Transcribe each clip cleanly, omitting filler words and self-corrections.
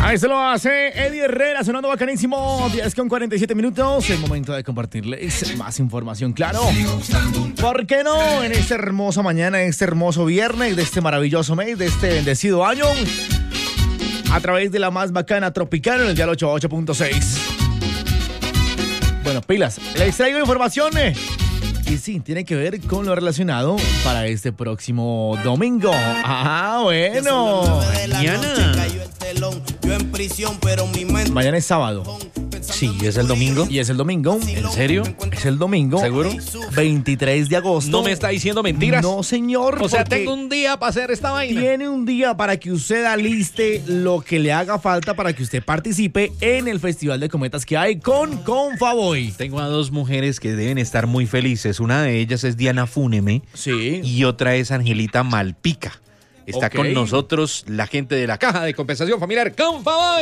Ahí se lo hace Eddie Herrera, sonando bacanísimo. 10:47. El momento de compartirles más información, claro. ¿Por qué no? En esta hermosa mañana, en este hermoso viernes, de este maravilloso mes, de este bendecido año, a través de la más bacana tropical en el dial 88.6. Bueno, pilas, les traigo información. Y sí, tiene que ver con lo relacionado para este próximo domingo. Ah, bueno. Mañana es sábado. Sí, ¿es el domingo? Y es el domingo. ¿En serio? Es el domingo. ¿Seguro? 23 de agosto. ¿No me está diciendo mentiras? No, señor. O sea, tengo un día para hacer esta vaina. Tiene un día para que usted aliste lo que le haga falta para que usted participe en el Festival de Cometas que hay con Confavoy. Tengo a dos mujeres que deben estar muy felices. Una de ellas es Diana Fúneme. Sí. Y otra es Angelita Malpica. Está con nosotros la gente de la Caja de Compensación Familiar Confavoy.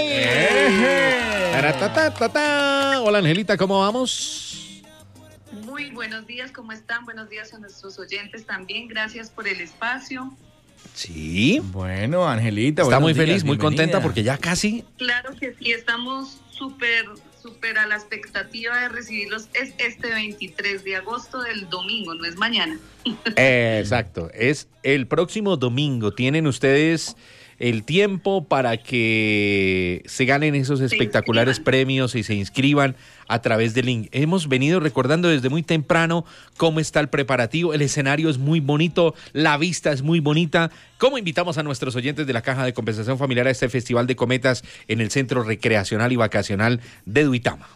Hola, Angelita, ¿cómo vamos? Muy buenos días, ¿cómo están? Buenos días a nuestros oyentes también. Gracias por el espacio. Sí. Bueno, Angelita. Está muy feliz, muy bienvenida. contenta porque ya casi... Claro que sí, estamos súper a la expectativa de recibirlos. Es este 23 de agosto del domingo, no es mañana. Exacto, es el próximo domingo. Tienen ustedes el tiempo para que se ganen esos espectaculares premios y se inscriban a través del link. Hemos venido recordando desde muy temprano cómo está el preparativo. El escenario es muy bonito, la vista es muy bonita. ¿Cómo invitamos a nuestros oyentes de la Caja de Compensación Familiar a este Festival de Cometas en el Centro Recreacional y Vacacional de Duitama?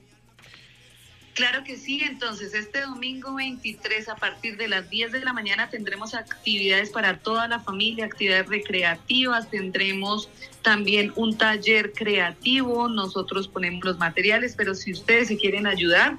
Claro que sí, entonces este domingo 23 a partir de las 10 de la mañana tendremos actividades para toda la familia, actividades recreativas, tendremos también un taller creativo, nosotros ponemos los materiales, pero si ustedes se quieren ayudar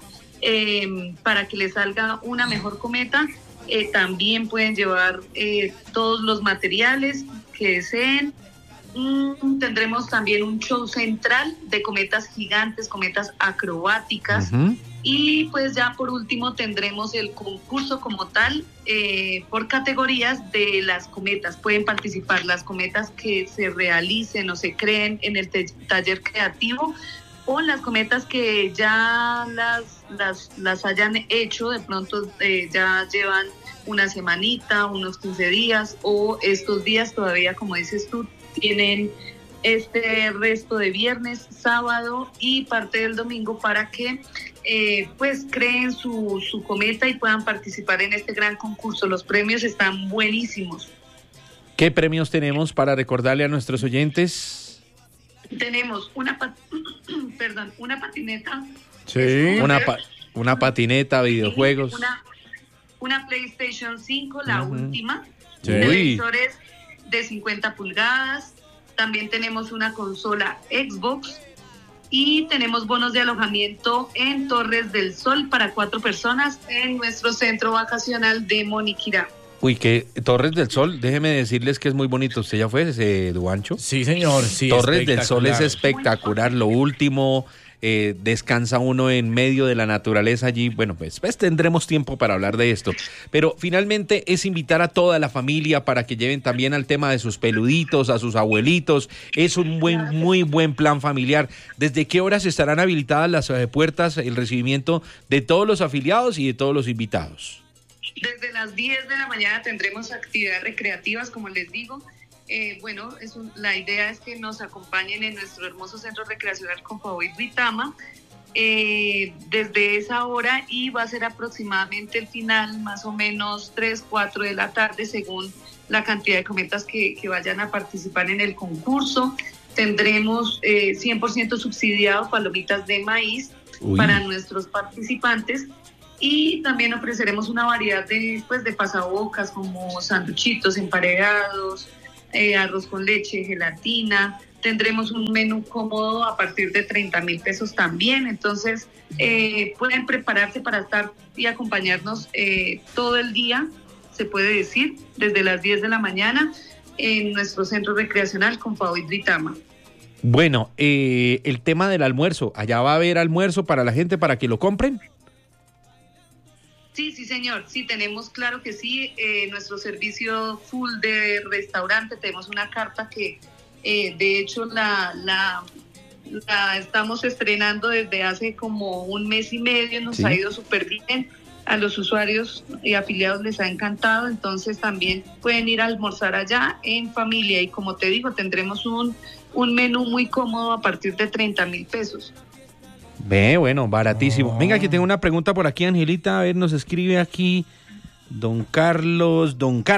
para que les salga una mejor cometa, también pueden llevar todos los materiales que deseen. Tendremos también un show central de cometas gigantes, cometas acrobáticas. Y pues ya por último tendremos el concurso como tal por categorías de las cometas. Pueden participar las cometas que se realicen o se creen en el taller creativo o las cometas que ya las hayan hecho, de pronto ya llevan una semanita, unos 15 días o estos días todavía, como dices tú, tienen este resto de viernes, sábado y parte del domingo para que pues creen su cometa y puedan participar en este gran concurso. Los premios están buenísimos. ¿Qué premios tenemos para recordarle a nuestros oyentes? Tenemos una patineta. Sí. Una patineta, videojuegos. Una PlayStation 5, la última. Sí. Televisores de 50 pulgadas. También tenemos una consola Xbox y tenemos bonos de alojamiento en Torres del Sol para 4 personas en nuestro centro vacacional de Moniquirá. Uy, que Torres del Sol, déjeme decirles que es muy bonito. ¿Usted ya fue ese Duancho? Sí, señor. Sí, Torres del Sol es espectacular. Lo último, descansa uno en medio de la naturaleza allí. Bueno, pues tendremos tiempo para hablar de esto. Pero finalmente es invitar a toda la familia para que lleven también al tema de sus peluditos, a sus abuelitos. Es un muy buen plan familiar. ¿Desde qué horas estarán habilitadas las puertas, el recibimiento de todos los afiliados y de todos los invitados? Desde las 10 de la mañana tendremos actividades recreativas, como les digo. La idea es que nos acompañen en nuestro hermoso centro recreacional Confavoy Duitama desde esa hora y va a ser aproximadamente el final, más o menos 3, 4 de la tarde, según la cantidad de cometas que vayan a participar en el concurso. Tendremos 100% subsidiado palomitas de maíz para nuestros participantes. Y también ofreceremos una variedad de pasabocas como sanduchitos emparedados, arroz con leche, gelatina. Tendremos un menú cómodo a partir de 30,000 pesos también. Entonces, pueden prepararse para estar y acompañarnos todo el día, se puede decir, desde las 10 de la mañana en nuestro centro recreacional Confavoy Duitama. Bueno, el tema del almuerzo. ¿Allá va a haber almuerzo para la gente para que lo compren? Sí, señor. Sí, tenemos, claro que sí, nuestro servicio full de restaurante. Tenemos una carta que De hecho, la estamos estrenando desde hace como un mes y medio, nos ha ido súper bien. A los usuarios y afiliados les ha encantado, entonces también pueden ir a almorzar allá en familia y como te digo, tendremos un menú muy cómodo a partir de 30.000 pesos. Bueno, baratísimo. Venga, que tengo una pregunta por aquí, Angelita, a ver, nos escribe aquí Don Carlos.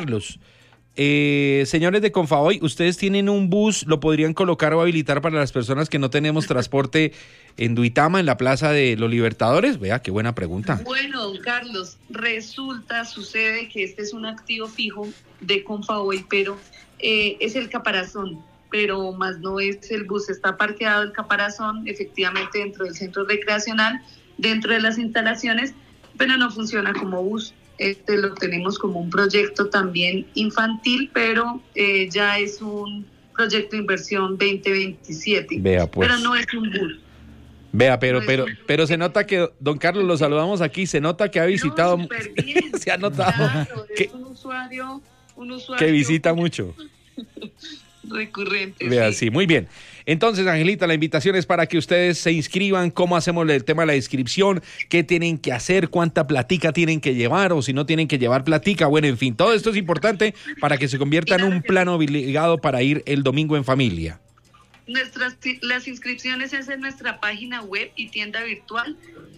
Señores de Confavoy, ¿ustedes tienen un bus? ¿Lo podrían colocar o habilitar para las personas que no tenemos transporte en Duitama, en la Plaza de los Libertadores? Vea, qué buena pregunta. Bueno, don Carlos, sucede que este es un activo fijo de Confavoy, pero es el caparazón, pero más no es el bus. Está parqueado el caparazón, efectivamente, dentro del centro recreacional, dentro de las instalaciones, pero no funciona como bus. Lo tenemos como un proyecto también infantil, pero ya es un proyecto de inversión 2027. Vea, pues. Pero no es un bus. Vea, pero se nota que, don Carlos, lo saludamos aquí, se nota que ha visitado, no, bien, se ha notado claro, que, es un usuario que visita mucho. Recurrente. Vea, sí, muy bien. Entonces, Angelita, la invitación es para que ustedes se inscriban. ¿Cómo hacemos el tema de la inscripción? ¿Qué tienen que hacer? ¿Cuánta platica tienen que llevar? O si no tienen que llevar platica. Bueno, en fin, todo esto es importante para que se convierta en un plan obligado para ir el domingo en familia. Las inscripciones es en nuestra página web y tienda virtual,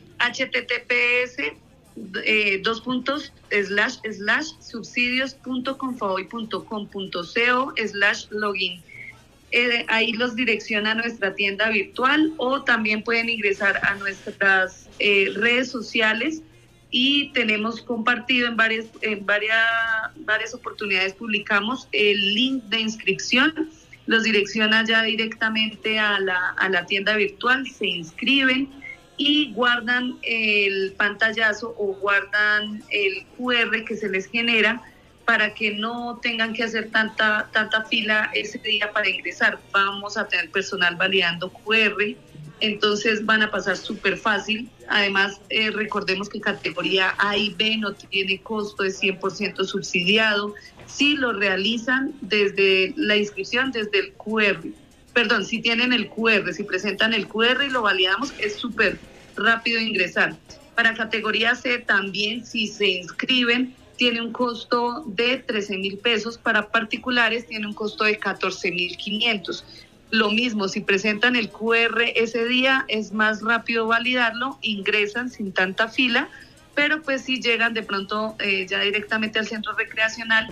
https://subsidios.confavoy.com.co/login. Ahí los direcciona a nuestra tienda virtual o también pueden ingresar a nuestras redes sociales y tenemos compartido en varias oportunidades, publicamos el link de inscripción, los direcciona ya directamente a la tienda virtual, se inscriben y guardan el pantallazo o guardan el QR que se les genera para que no tengan que hacer tanta fila ese día para ingresar. Vamos a tener personal validando QR, entonces van a pasar súper fácil. Además, recordemos que categoría A y B no tiene costo, es 100% subsidiado. Si lo realizan desde la inscripción, desde el QR, si tienen el QR, si presentan el QR y lo validamos, es súper rápido ingresar. Para categoría C también, si se inscriben, tiene un costo de 13.000 pesos, para particulares tiene un costo de 14.500. Lo mismo, si presentan el QR ese día, es más rápido validarlo, ingresan sin tanta fila, pero pues si llegan de pronto ya directamente al centro recreacional,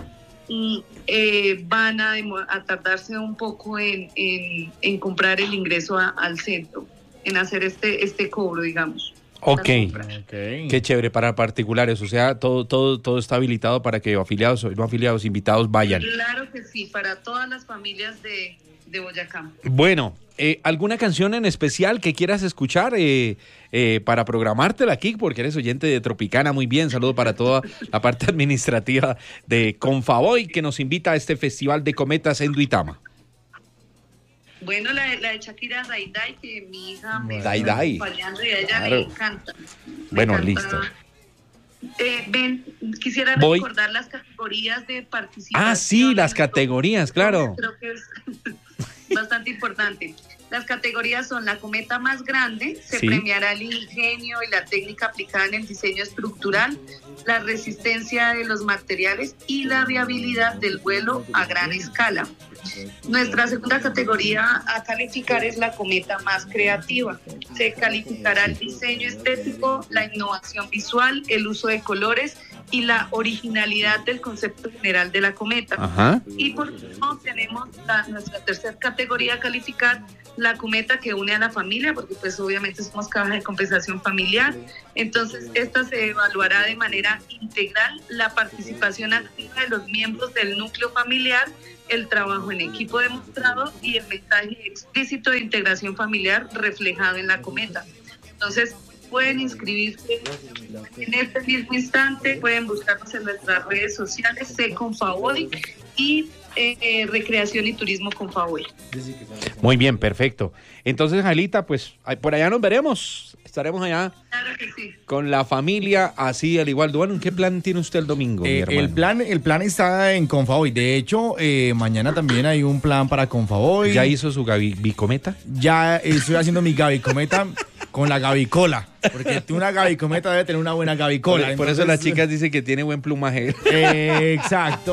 van a tardarse un poco en comprar el ingreso al centro, en hacer este cobro, digamos. Ok, qué chévere para particulares, o sea, todo está habilitado para que afiliados o no afiliados, invitados vayan. Claro que sí, para todas las familias de Boyacá. Bueno, ¿alguna canción en especial que quieras escuchar para programártela aquí? Porque eres oyente de Tropicana, muy bien, saludo para toda la parte administrativa de Confavoy que nos invita a este Festival de Cometas en Duitama. Bueno, la de Shakira, Dai Dai, que mi hija me está Dai. acompañando y a ella Claro. le encanta. Bueno, listo. Quisiera recordar las categorías de participación. Ah, sí, las categorías, claro. Creo que es bastante importante. Las categorías son la cometa más grande, se premiará el ingenio y la técnica aplicada en el diseño estructural, la resistencia de los materiales y la viabilidad del vuelo a gran escala. Nuestra segunda categoría a calificar es la cometa más creativa. Se calificará el diseño estético, la innovación visual, el uso de colores y la originalidad del concepto general de la cometa. Ajá. Y por último tenemos nuestra tercera categoría a calificar, la cometa que une a la familia, porque pues obviamente somos caja de compensación familiar. Entonces esta se evaluará de manera integral la participación activa de los miembros del núcleo familiar, el trabajo en equipo demostrado y el mensaje explícito de integración familiar reflejado en la cometa. Entonces pueden inscribirse en este mismo instante, pueden buscarnos en nuestras redes sociales, Confavoy, y recreación y turismo con Favela. Muy bien, perfecto. Entonces, Jailita, pues por allá nos veremos. Estaremos allá Claro que sí. con la familia, así al igual. Bueno, ¿qué plan tiene usted el domingo, mi hermano? El plan está en Confavoy. De hecho, mañana también hay un plan para Confavoy. ¿Ya hizo su bicometa? Ya estoy haciendo mi gavicometa con la gavicola. Porque una gavicometa debe tener una buena gavicola. Por eso las chicas dicen que tiene buen plumaje. Exacto.